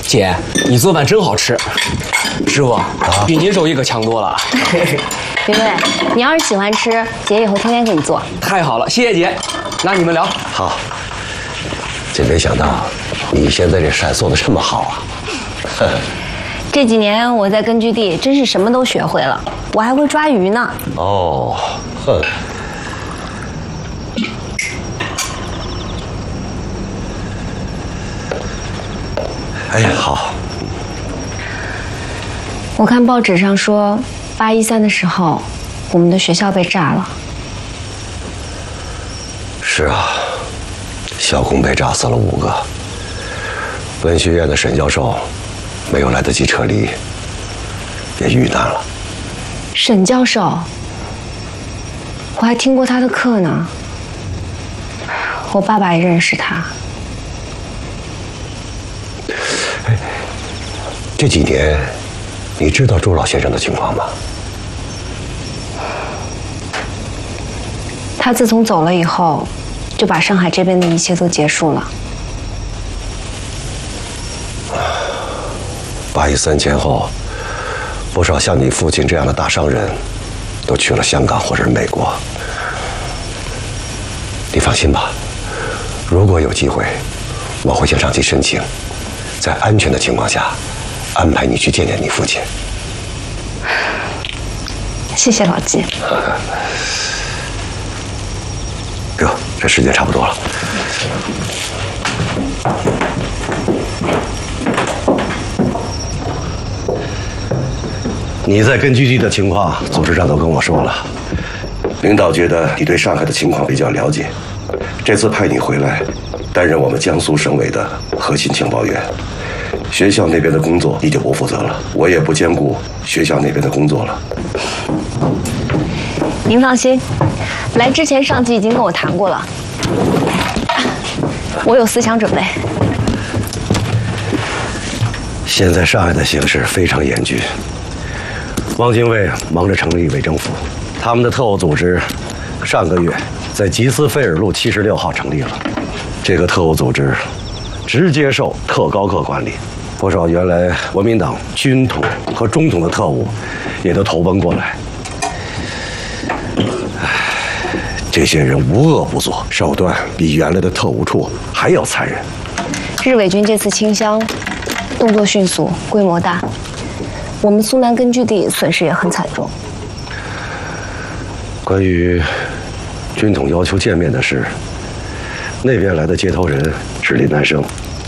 姐，你做饭真好吃，师傅比您手艺可强多了。 云伟，你要是喜欢吃，姐以后天天给你做。 太好了，谢谢姐。那你们聊。 好。真没想到你现在这扇做的这么好啊！ 这几年我在根据地真是什么都学会了，我还会抓鱼呢。 哦，哼。哎呀，好。 我看报纸上说，813的时候，我们的学校被炸了。 是啊，校工被炸死了5个。文学院的沈教授没有来得及撤离，也遇难了。 沈教授，我还听过他的课呢。我爸爸也认识他。 这几年，你知道朱老先生的情况吗？ 他自从走了以后，就把上海这边的一切都结束了。 813前后，不少像你父亲这样的大商人，都去了香港或者是美国。你放心吧，如果有机会，我会向上级申请，在安全的情况下，安排你去见见你父亲。 谢谢老季。 哟，这时间差不多了。你在根据地的情况，组织长都跟我说了。领导觉得你对上海的情况比较了解，这次派你回来，担任我们江苏省委的核心情报员。学校那边的工作你就不负责了，我也不兼顾学校那边的工作了。 您放心，来之前上级已经跟我谈过了，我有思想准备。 现在上海的形势非常严峻，汪精卫忙着成立伪政府，他们的特务组织上个月在吉斯菲尔路76号成立了。这个特务组织直接受特高课管理，不少原来国民党军统和中统的特务也都投奔过来。这些人无恶不作，手段比原来的特务处还要残忍。 日伪军这次清乡，动作迅速，规模大，我们苏南根据地损失也很惨重。 关于军统要求见面的事，那边来的接头人是林南生，